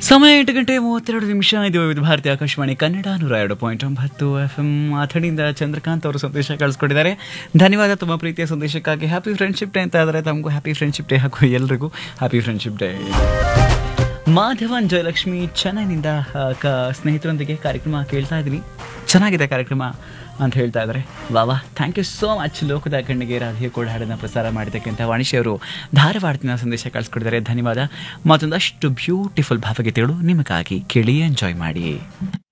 ಸಮಯ 8:32 ಇದು ವಿವಿಧ ಭಾರತಿ ಆಕಾಶವಾಣಿ ಕನ್ನಡ 102.9 FM. ಅಥಣಿಯಿಂದ ಚಂದ್ರಕಾಂತ್ ಅವರು ಸಂದೇಶ ಕಳಿಸ್ಕೊಟ್ಟಿದ್ದಾರೆ. ಧನ್ಯವಾದ ತುಂಬ ಪ್ರೀತಿಯ ಸಂದೇಶಕ್ಕಾಗಿ. ಹ್ಯಾಪಿ ಫ್ರೆಂಡ್ಶಿಪ್ ಡೇ ಅಂತ ಇದ್ದಾರೆ. ತಮಗೂ ಹ್ಯಾಪಿ ಫ್ರೆಂಡ್ಶಿಪ್ ಡೇ ಹಾಗೂ ಎಲ್ರಿಗೂ happy friendship day. Madhavan Jayalakshmi ಚೆನ್ನೈನಿಂದ ಸ್ನೇಹಿತರೊಂದಿಗೆ ಕಾರ್ಯಕ್ರಮ ಕೇಳ್ತಾ ಇದ್ದೀನಿ, ಚೆನ್ನಾಗಿದೆ ಕಾರ್ಯಕ್ರಮ ಅಂತ ಹೇಳ್ತಾ ಇದ್ದಾರೆ. ವಾವಾ, ಥ್ಯಾಂಕ್ ಯು ಸೋ ಮಚ್. ಲೋಕದ ಕಣ್ಣಿಗೆ ರಾಧಿಯ ಕೂಡ ಹಾಡನ್ನು ಪ್ರಸಾರ ಮಾಡಿದ್ದಕ್ಕಿಂತ ವಾಣಿಶ್ಯ ಅವರು ಧಾರವಾಡದಿಂದ ಸಂದೇಶ ಕಳಿಸ್ಕೊಟ್ಟಿದ್ದಾರೆ. ಧನ್ಯವಾದ. ಮತ್ತೊಂದಷ್ಟು ಬ್ಯೂಟಿಫುಲ್ ಭಾವಗೀತೆಗಳು ನಿಮಗಾಗಿ ಕೇಳಿ ಎಂಜಾಯ್ ಮಾಡಿ.